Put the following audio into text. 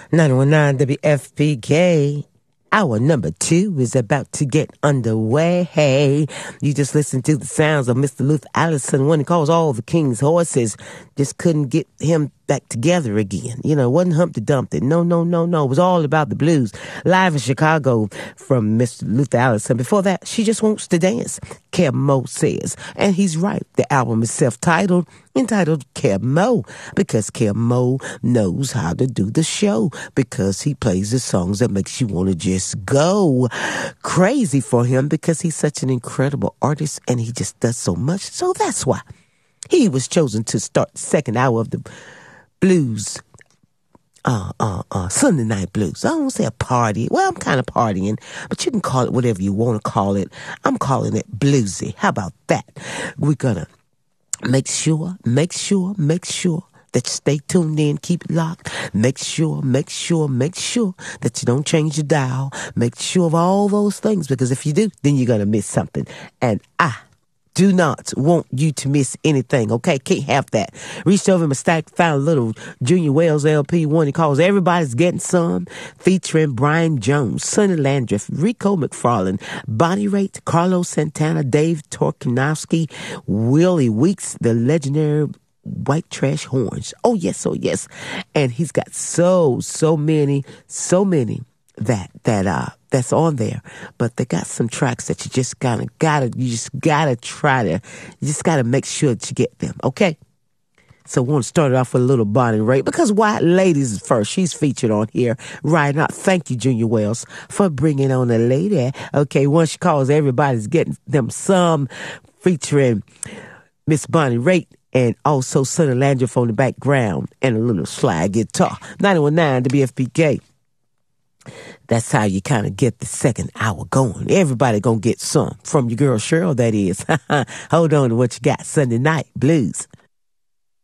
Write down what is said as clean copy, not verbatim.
919 WFPK. Hour number 2 is about to get underway. Hey, you just listened to the sounds of Mr. Luther Allison when he calls all the King's horses. Just couldn't get him back together again. You know, it wasn't Humpty Dumpty. No. It was all about the blues. Live in Chicago from Mr. Luther Allison. Before that, She Just Wants to Dance, Kev Mo says. And he's right. The album is self-titled, entitled Kev Mo, because Kev Mo knows how to do the show, because he plays the songs that makes you want to just go crazy for him, because he's such an incredible artist and he just does so much. So that's why he was chosen to start the second hour of the blues, Sunday night blues. I don't want to say a party. Well, I'm kind of partying, but you can call it whatever you want to call it. I'm calling it bluesy. How about that? We're gonna make sure that you stay tuned in, keep it locked. Make sure that you don't change your dial. Make sure of all those things, because if you do, then you're gonna miss something. And I do not want you to miss anything, okay? Can't have that. Reached over my stack, found a little Junior Wells LP, one he calls Everybody's Getting Some, featuring Brian Jones, Sonny Landreth, Rico McFarlane, Bonnie Raitt, Carlos Santana, Dave Torkanowski, Willie Weeks, the legendary White Trash Horns. Oh yes. And he's got so many that's on there, but they got some tracks that you just gotta make sure that you get them, okay? So we want to start it off with a little Bonnie Raitt, because White Ladies is first. She's featured on here right now. Thank you, Junior Wells, for bringing on a lady. Okay, one she calls Everybody's Getting Them Some, featuring Miss Bonnie Raitt, and also Sonny Landreth on the background, and a little slide guitar. 919 WFPK. That's how you kind of get the second hour going. Everybody gonna get some from your girl Cheryl, that is. Hold on to what you got. Sunday night blues.